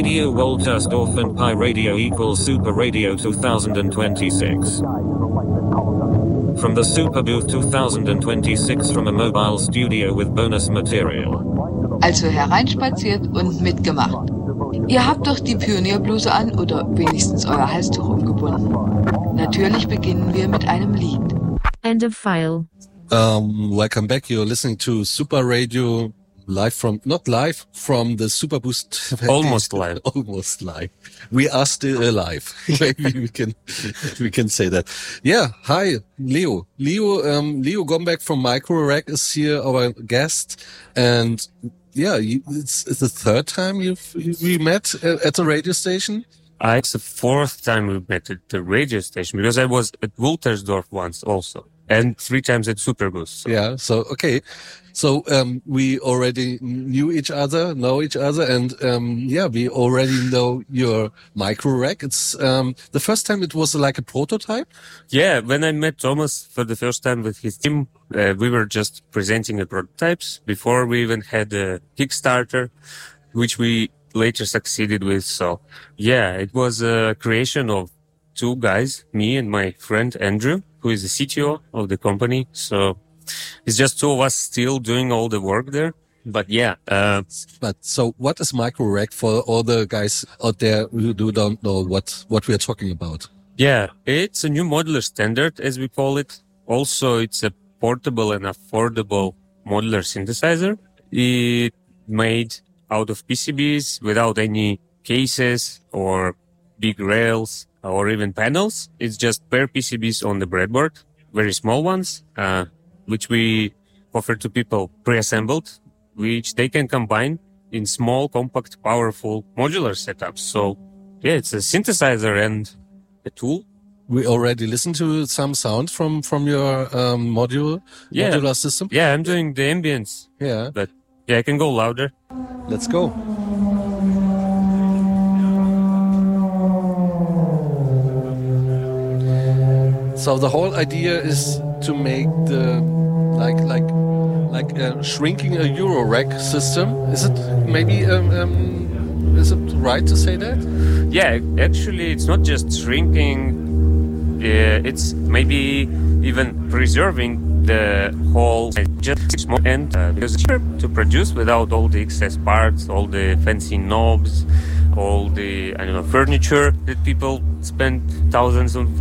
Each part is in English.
Radio Woltersdorf and Pi Radio equals Super Radio 2026. From the Super Booth 2026 from a mobile studio with bonus material. Also hereinspaziert und mitgemacht. Ihr habt doch die Pionierbluse an oder wenigstens euer Halstuch umgebunden. Natürlich beginnen wir mit einem Lied. End of file. Welcome back. You're listening to Super Radio not live from the Super Boost. Almost live. Almost live. We are still alive. Maybe we can say that. Yeah. Hi, Leo. Leo Gombeck from Micro-Rack is here, our guest. And yeah, it's the third time we met at the radio station. It's the fourth time we met at the radio station because I was at Woltersdorf once also. And 3 times at Superbus. So. Yeah. So, okay. So, we already know each other, and, we already know your Micro-Rack. It's, the first time it was like a prototype? Yeah. When I met Thomas for the first time with his team, we were just presenting the prototypes before we even had a Kickstarter, which we later succeeded with. So, yeah, it was a creation of 2 guys, me and my friend Andrew, who is the CTO of the company. So it's just 2 of us still doing all the work there. But yeah. But so what is Micro-Rack for all the guys out there who don't know what we are talking about? Yeah, it's a new modular standard, as we call it. Also, it's a portable and affordable modular synthesizer. It made out of PCBs without any cases or big rails or even panels. It's just bare PCBs on the breadboard, very small ones, which we offer to people pre-assembled, which they can combine in small, compact, powerful modular setups. So yeah, it's a synthesizer and a tool. We already listened to some sound from your modular system. Yeah, I'm doing the ambience. Yeah. But yeah, I can go louder. Let's go. So the whole idea is to make the shrinking a Eurorack system. Is it maybe is it right to say that? Yeah, actually, it's not just shrinking. It's maybe even preserving the whole just small end because it's cheaper to produce without all the excess parts, all the fancy knobs, all the furniture that people spend thousands of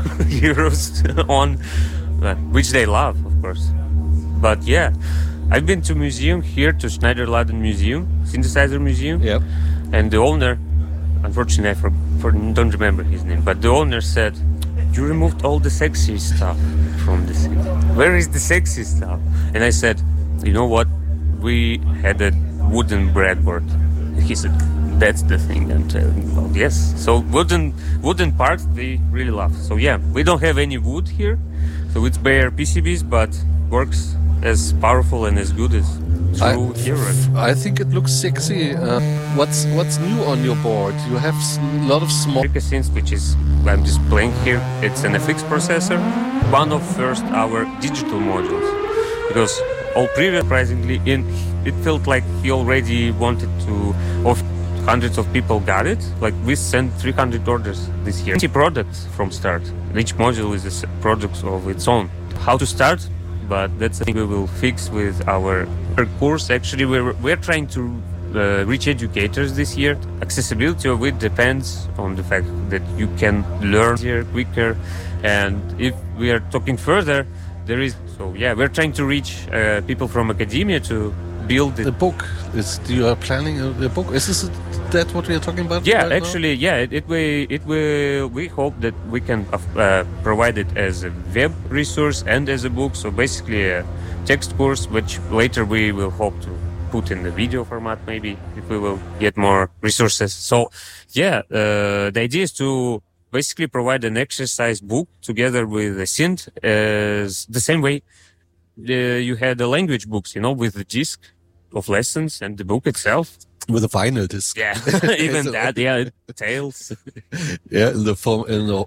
euros on, which they love, of course. But yeah, I've been to museum here, to Schneider-Laden Museum, Synthesizer Museum. Yep. And the owner, unfortunately, I don't remember his name, but the owner said, "You removed all the sexy stuff from the city. Where is the sexy stuff?" And I said, "You know what? We had a wooden breadboard." He said, "That's the thing I'm telling you about." Yes. So wooden parts they really love. So yeah, we don't have any wood here, so it's bare PCBs, but works as powerful and as good as true Eurorack. I think it looks sexy. What's new on your board? You have a lot of small Synth, which is I'm displaying here. It's an FX processor, one of our digital modules, because all previous, surprisingly, it felt like he already wanted to. Hundreds of people got it. Like we sent 300 orders this year. 20 products from start. Each module is a product of its own. How to start? But that's the thing we will fix with our course. Actually, we're trying to reach educators this year. Accessibility of it depends on the fact that you can learn here quicker. And if we are talking further, we're trying to reach people from academia to build the book. You are planning a book. Is that what we are talking about? Yeah, right actually, now? yeah. We hope that we can provide it as a web resource and as a book. So basically, a text course, which later we will hope to put in the video format, maybe if we will get more resources. So, yeah, the idea is to basically provide an exercise book together with a synth, as the same way you had the language books, with the disc of lessons and the book itself. With a vinyl disc. Yeah, even that, yeah, Tales. Yeah, in the